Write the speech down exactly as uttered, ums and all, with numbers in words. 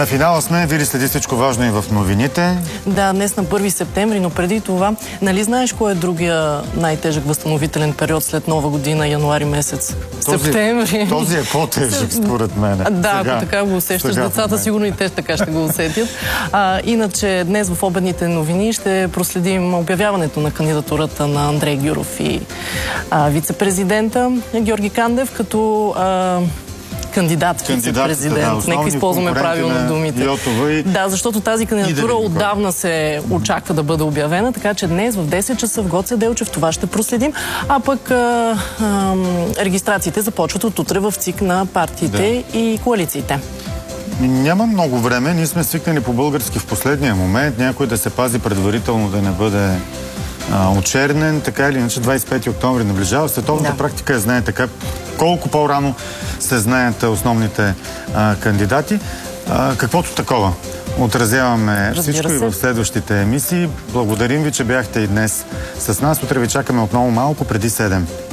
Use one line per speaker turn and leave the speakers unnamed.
На финала сме, Вили следи всичко важно и в новините.
Да, днес на първи септември, но преди това, нали знаеш кой е другия най-тежък възстановителен период след Нова година, януари месец?
Този,
Септември.
Този е по-тежък, според мен.
Да, сега, ако така го усещаш, децата сигурно и те така ще го усетят. А, иначе днес в обедните новини ще проследим обявяването на кандидатурата на Андрей Гюров и а, вице-президента Георги Кандев като а, кандидат вице-президент.
Да,
нека използваме правилно думите.
И...
Да, защото тази кандидатура
да
отдавна се очаква да бъде обявена, така че днес в десет часа в Гоце Делчев това ще проследим. А пък а, а, регистрациите започват от утре в ЦИК на партиите да. и коалициите.
Няма много време. Ние сме свикнали по-български в последния момент. Някой да се пази предварително да не бъде а, очернен. Така или иначе двадесет и пети октомври наближава. Световната да. практика е, знаете, как колко по-рано се знаят основните а, кандидати. А, каквото такова. Отразяваме Разбира всичко се. и в следващите емисии. Благодарим ви, че бяхте и днес с нас. Утре ви чакаме отново малко преди седем.